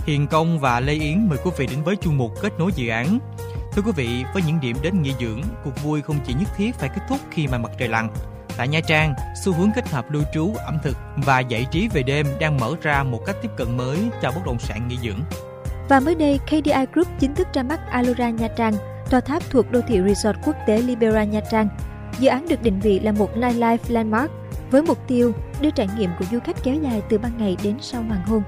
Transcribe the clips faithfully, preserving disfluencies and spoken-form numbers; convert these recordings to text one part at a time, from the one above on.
Hiền Công và Lê Yến mời quý vị đến với chuyên mục Kết nối dự án. Thưa quý vị, với những điểm đến nghỉ dưỡng, cuộc vui không chỉ nhất thiết phải kết thúc khi mà mặt trời lặn. Tại Nha Trang, xu hướng kết hợp lưu trú, ẩm thực và giải trí về đêm đang mở ra một cách tiếp cận mới cho bất động sản nghỉ dưỡng. Và mới đây, ca đê i Group chính thức ra mắt Allura Nha Trang, tòa tháp thuộc đô thị resort quốc tế Libera Nha Trang. Dự án được định vị là một nightlife landmark với mục tiêu đưa trải nghiệm của du khách kéo dài từ ban ngày đến sau hoàng hôn.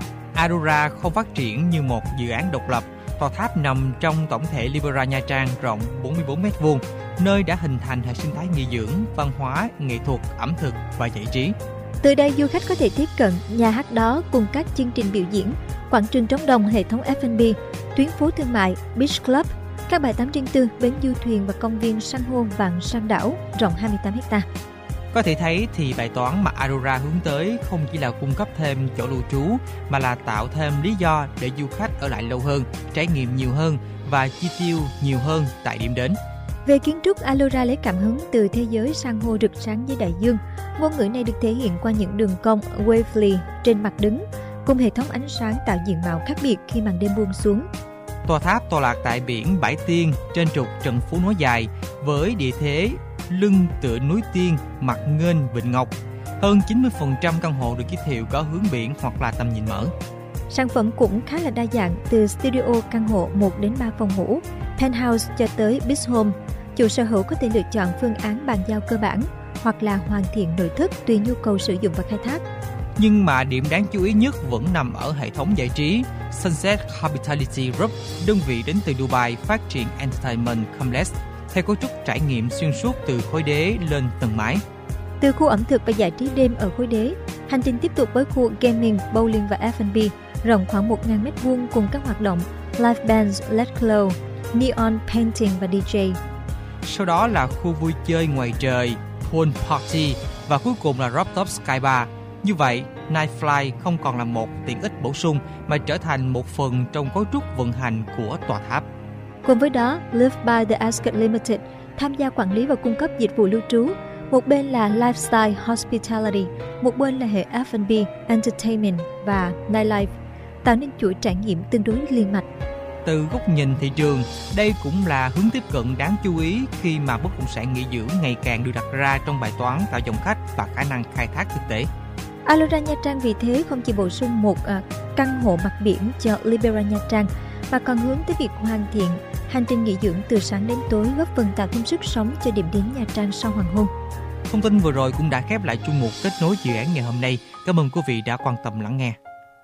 Allura không phát triển như một dự án độc lập. Tòa tháp nằm trong tổng thể Libera Nha Trang rộng bốn mươi bốn mét vuông, nơi đã hình thành hệ sinh thái nghỉ dưỡng, văn hóa, nghệ thuật, ẩm thực và giải trí. Từ đây, du khách có thể tiếp cận nhà hát đó cùng các chương trình biểu diễn, quảng trường trống đồng, hệ thống ép and bê, tuyến phố thương mại, beach club, các bãi tắm riêng tư, bến du thuyền và công viên san hô vạn san đảo rộng hai mươi tám héc ta. Có thể thấy thì bài toán mà Allura hướng tới không chỉ là cung cấp thêm chỗ lưu trú mà là tạo thêm lý do để du khách ở lại lâu hơn, trải nghiệm nhiều hơn và chi tiêu nhiều hơn tại điểm đến. Về kiến trúc, Allura lấy cảm hứng từ thế giới san hô rực sáng dưới đại dương. Ngôn ngữ này được thể hiện qua những đường cong wavy trên mặt đứng, cùng hệ thống ánh sáng tạo diện mạo khác biệt khi màn đêm buông xuống. Tòa tháp tọa lạc tại biển Bãi Tiên trên trục Trần Phú Nối Dài với địa thế lưng tựa núi Tiên, mặt nghênh Vịnh Ngọc. Hơn chín mươi phần trăm căn hộ được giới thiệu có hướng biển hoặc là tầm nhìn mở. Sản phẩm cũng khá là đa dạng, từ studio căn hộ một đến ba phòng ngủ, penthouse cho tới beach home. Chủ sở hữu có thể lựa chọn phương án bàn giao cơ bản hoặc là hoàn thiện nội thất tùy nhu cầu sử dụng và khai thác. Nhưng mà điểm đáng chú ý nhất vẫn nằm ở hệ thống giải trí. Sunset Hospitality Group, đơn vị đến từ Dubai, phát triển Entertainment Complex theo cấu trúc trải nghiệm xuyên suốt từ khối đế lên tầng mái. Từ khu ẩm thực và giải trí đêm ở khối đế, hành trình tiếp tục với khu gaming, bowling và ép and bê rộng khoảng một nghìn mét vuông cùng các hoạt động live bands, led glow, neon painting và đê gi. Sau đó là khu vui chơi ngoài trời, pool party và cuối cùng là rooftop sky bar. Như vậy, Nightfly không còn là một tiện ích bổ sung mà trở thành một phần trong cấu trúc vận hành của tòa tháp. Cùng với đó, Live by the Ascot Limited tham gia quản lý và cung cấp dịch vụ lưu trú. Một bên là Lifestyle Hospitality, một bên là hệ ép and bê, Entertainment và Nightlife, tạo nên chuỗi trải nghiệm tương đối liên mạch. Từ góc nhìn thị trường, đây cũng là hướng tiếp cận đáng chú ý khi mà bất động sản nghỉ dưỡng ngày càng được đặt ra trong bài toán tạo dòng khách và khả năng khai thác thực tế. Allura Nha Trang vì thế không chỉ bổ sung một uh, căn hộ mặt biển cho Libera Nha Trang, mà còn hướng tới việc hoàn thiện hành trình nghỉ dưỡng từ sáng đến tối, góp phần tạo thêm sức sống cho điểm đến Nha Trang sau hoàng hôn. Thông tin vừa rồi cũng đã khép lại chuyên mục Kết nối dự án ngày hôm nay. Cảm ơn quý vị đã quan tâm lắng nghe.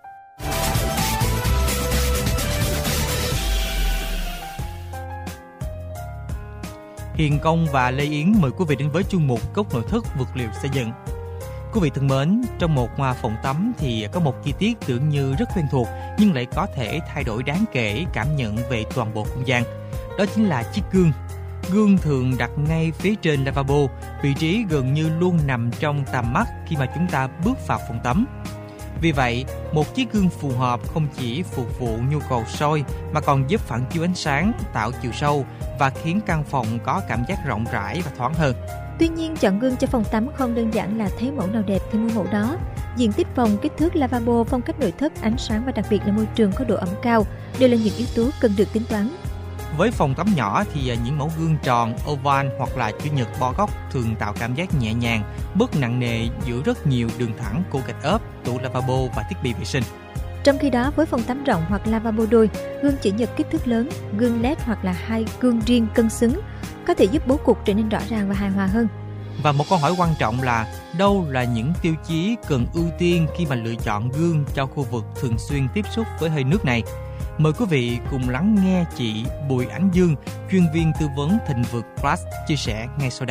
Hiền Công và Lê Yến mời quý vị đến với chuyên mục Góc nội thất vật liệu xây dựng. Quý vị thân mến, trong một phòng tắm thì có một chi tiết tưởng như rất quen thuộc nhưng lại có thể thay đổi đáng kể cảm nhận về toàn bộ không gian. Đó chính là chiếc gương. Gương thường đặt ngay phía trên lavabo, vị trí gần như luôn nằm trong tầm mắt khi mà chúng ta bước vào phòng tắm. Vì vậy, một chiếc gương phù hợp không chỉ phục vụ nhu cầu soi mà còn giúp phản chiếu ánh sáng, tạo chiều sâu và khiến căn phòng có cảm giác rộng rãi và thoáng hơn. Tuy nhiên, chọn gương cho phòng tắm không đơn giản là thấy mẫu nào đẹp thì mua mẫu đó. Diện tích phòng, kích thước lavabo, phong cách nội thất, ánh sáng và đặc biệt là môi trường có độ ẩm cao đều là những yếu tố cần được tính toán. Với phòng tắm nhỏ thì những mẫu gương tròn, oval hoặc là chữ nhật bo góc thường tạo cảm giác nhẹ nhàng, bớt nặng nề giữa rất nhiều đường thẳng, cô gạch ốp, tủ lavabo và thiết bị vệ sinh. Trong khi đó, với phòng tắm rộng hoặc lavabo đôi, gương chữ nhật kích thước lớn, gương led hoặc là hai gương riêng cân xứng có thể giúp bố cục trở nên rõ ràng và hài hòa hơn. Và một câu hỏi quan trọng là đâu là những tiêu chí cần ưu tiên khi mà lựa chọn gương cho khu vực thường xuyên tiếp xúc với hơi nước này? Mời quý vị cùng lắng nghe chị Bùi Ánh Dương, chuyên viên tư vấn Thịnh Vực Plus chia sẻ ngay sau đây.